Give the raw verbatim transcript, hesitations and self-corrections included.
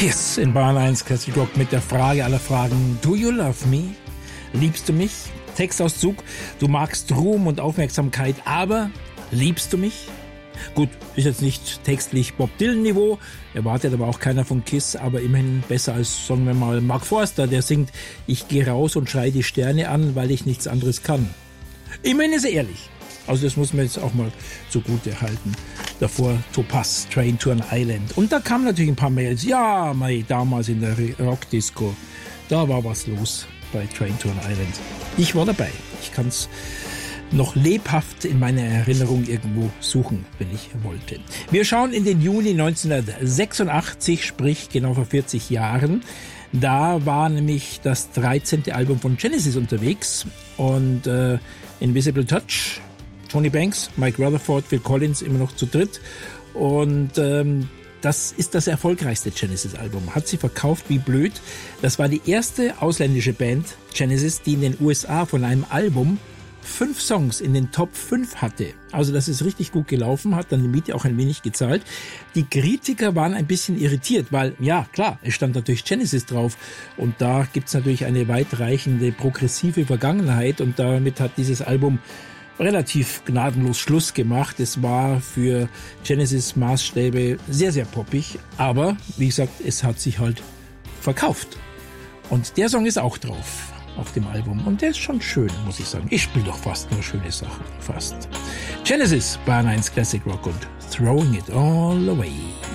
Kiss in Bayern eins Classic Rock mit der Frage aller Fragen. Do you love me? Liebst du mich? Textauszug. Du magst Ruhm und Aufmerksamkeit, aber liebst du mich? Gut, ist jetzt nicht textlich Bob Dylan-Niveau, erwartet aber auch keiner von Kiss, aber immerhin besser als, sagen wir mal, Mark Forster, der singt, ich gehe raus und schreie die Sterne an, weil ich nichts anderes kann. Immerhin ist er ehrlich. Also das muss man jetzt auch mal zugute halten. Davor Topaz, Train to an Island. Und da kamen natürlich ein paar Mails. Ja, mei, damals in der Rockdisco, da war was los bei Train to an Island. Ich war dabei. Ich kann es noch lebhaft in meiner Erinnerung irgendwo suchen, wenn ich wollte. Wir schauen in den Juni neunzehnhundertsechsundachtzig, sprich genau vor vierzig Jahren. Da war nämlich das dreizehnte Album von Genesis unterwegs und äh, Invisible Touch, Tony Banks, Mike Rutherford, Phil Collins immer noch zu dritt und ähm, das ist das erfolgreichste Genesis-Album. Hat sie verkauft wie blöd. Das war die erste ausländische Band, Genesis, die in den U S A von einem Album fünf Songs in den Top fünf hatte. Also das ist richtig gut gelaufen, hat dann die Miete auch ein wenig gezahlt. Die Kritiker waren ein bisschen irritiert, weil, ja klar, es stand natürlich Genesis drauf und da gibt's natürlich eine weitreichende progressive Vergangenheit und damit hat dieses Album relativ gnadenlos Schluss gemacht. Es war für Genesis Maßstäbe sehr, sehr poppig, aber wie gesagt, es hat sich halt verkauft. Und der Song ist auch drauf auf dem Album und der ist schon schön, muss ich sagen. Ich spiele doch fast nur schöne Sachen, fast. Genesis, Bayern eins Classic Rock und Throwing It All Away.